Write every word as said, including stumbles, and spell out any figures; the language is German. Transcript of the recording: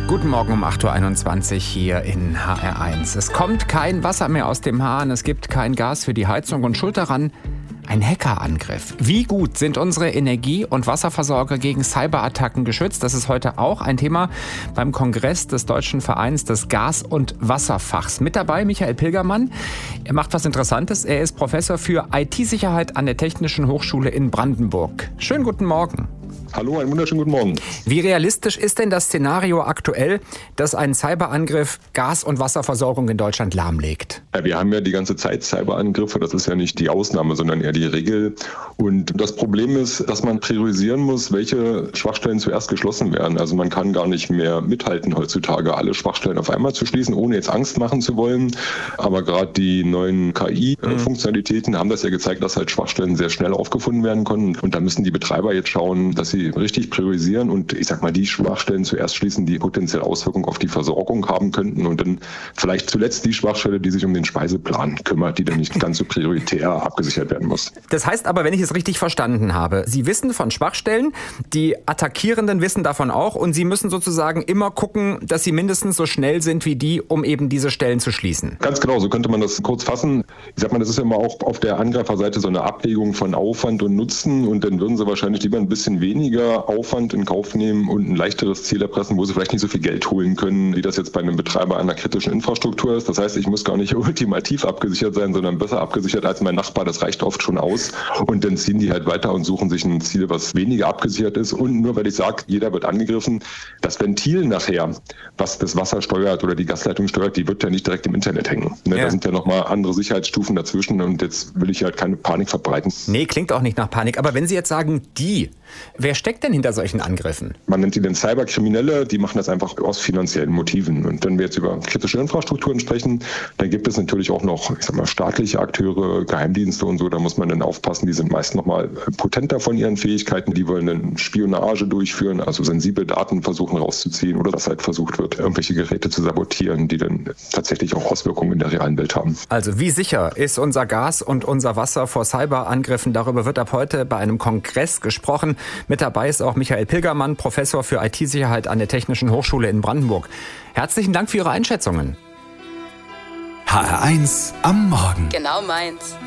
Guten Morgen um acht Uhr einundzwanzig hier in H R eins. Es kommt kein Wasser mehr aus dem Hahn, es gibt kein Gas für die Heizung und schuld daran ein Hackerangriff. Wie gut sind unsere Energie- und Wasserversorger gegen Cyberattacken geschützt? Das ist heute auch ein Thema beim Kongress des Deutschen Vereins des Gas- und Wasserfachs. Mit dabei Michael Pilgermann. Er macht was Interessantes. Er ist Professor für I T-Sicherheit an der Technischen Hochschule in Brandenburg. Schönen guten Morgen. Hallo, einen wunderschönen guten Morgen. Wie realistisch ist denn das Szenario aktuell, dass ein Cyberangriff Gas- und Wasserversorgung in Deutschland lahmlegt? Ja, wir haben ja die ganze Zeit Cyberangriffe, das ist ja nicht die Ausnahme, sondern eher die Regel. Und das Problem ist, dass man priorisieren muss, welche Schwachstellen zuerst geschlossen werden. Also man kann gar nicht mehr mithalten heutzutage, alle Schwachstellen auf einmal zu schließen, ohne jetzt Angst machen zu wollen. Aber gerade die neuen K I-Funktionalitäten mhm. haben das ja gezeigt, dass halt Schwachstellen sehr schnell aufgefunden werden können. Und da müssen die Betreiber jetzt schauen, dass sie richtig priorisieren und ich sag mal, die Schwachstellen zuerst schließen, die potenziell Auswirkungen auf die Versorgung haben könnten und dann vielleicht zuletzt die Schwachstelle, die sich um den Speiseplan kümmert, die dann nicht ganz so prioritär abgesichert werden muss. Das heißt aber, wenn ich es richtig verstanden habe, Sie wissen von Schwachstellen, die Attackierenden wissen davon auch und Sie müssen sozusagen immer gucken, dass Sie mindestens so schnell sind wie die, um eben diese Stellen zu schließen. Ganz genau, so könnte man das kurz fassen. Ich sag mal, das ist ja immer auch auf der Angreiferseite so eine Abwägung von Aufwand und Nutzen und dann würden sie wahrscheinlich lieber ein bisschen weniger Aufwand in Kauf nehmen und ein leichteres Ziel erpressen, wo sie vielleicht nicht so viel Geld holen können, wie das jetzt bei einem Betreiber einer kritischen Infrastruktur ist. Das heißt, ich muss gar nicht ultimativ abgesichert sein, sondern besser abgesichert als mein Nachbar. Das reicht oft schon aus. Und dann ziehen die halt weiter und suchen sich ein Ziel, was weniger abgesichert ist. Und nur weil ich sage, jeder wird angegriffen, das Ventil nachher, was das Wasser steuert oder die Gasleitung steuert, die wird ja nicht direkt im Internet hängen. Ne? Ja. Da sind ja nochmal andere Sicherheitsstufen dazwischen und jetzt will ich halt keine Panik verbreiten. Nee, klingt auch nicht nach Panik. Aber wenn Sie jetzt sagen, die, wer steckt denn hinter solchen Angriffen? Man nennt die dann Cyberkriminelle, die machen das einfach aus finanziellen Motiven. Und wenn wir jetzt über kritische Infrastrukturen sprechen, dann gibt es natürlich auch noch, ich sag mal, staatliche Akteure, Geheimdienste und so, da muss man dann aufpassen, die sind meist noch mal potenter von ihren Fähigkeiten, die wollen dann Spionage durchführen, also sensible Daten versuchen rauszuziehen oder dass halt versucht wird, irgendwelche Geräte zu sabotieren, die dann tatsächlich auch Auswirkungen in der realen Welt haben. Also wie sicher ist unser Gas und unser Wasser vor Cyberangriffen? Darüber wird ab heute bei einem Kongress gesprochen. Mit dabei ist auch Michael Pilgermann, Professor für I T-Sicherheit an der Technischen Hochschule in Brandenburg. Herzlichen Dank für Ihre Einschätzungen. H R eins am Morgen. Genau meins.